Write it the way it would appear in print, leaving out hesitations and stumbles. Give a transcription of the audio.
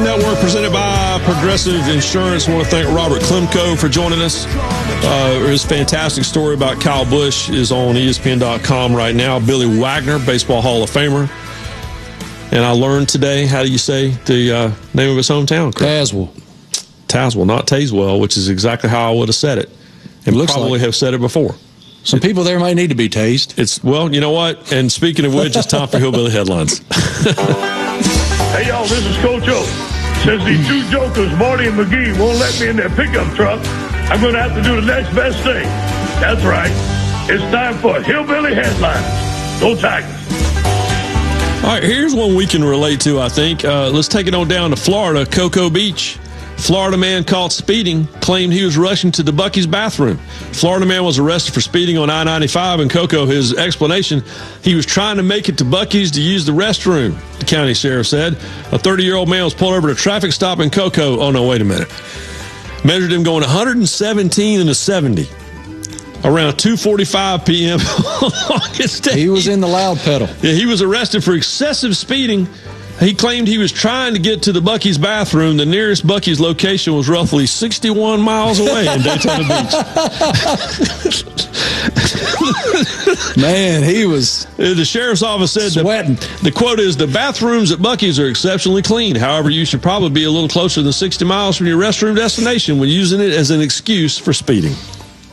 Network presented by Progressive Insurance. I want to thank Robert Klemko for joining us. His fantastic story about Kyle Busch is on ESPN.com right now. Billy Wagner, Baseball Hall of Famer. And I learned today, how do you say the name of his hometown? Tazewell, not Tazewell, which is exactly how I would have said it. And probably have said it before. Some people there might need to be tased. Well, you know what? And speaking of which, it's time for Hillbilly Headlines. Hey, y'all, this is Coach O. Since these two jokers, Marty and McGee, won't let me in their pickup truck, I'm going to have to do the next best thing. That's right. It's time for Hillbilly Headlines. Go Tigers. All right, here's one we can relate to, I think. Let's take it on down to Florida, Cocoa Beach. Florida man caught speeding, claimed he was rushing to the Buc-ee's bathroom. Florida man was arrested for speeding on I-95 in Cocoa. His explanation, he was trying to make it to Buc-ee's to use the restroom, the county sheriff said. A 30-year-old man was pulled over at a traffic stop in Cocoa. Oh, no, wait a minute. Measured him going 117 and a 70. Around 2:45 p.m. August 8th. He was in the loud pedal. Yeah, he was arrested for excessive speeding. He claimed he was trying to get to the Buc-ee's bathroom. The nearest Buc-ee's location was roughly 61 miles away in Daytona Beach. Man, he was The sheriff's office said sweating. The quote is, the bathrooms at Buc-ee's are exceptionally clean. However, you should probably be a little closer than 60 miles from your restroom destination when using it as an excuse for speeding.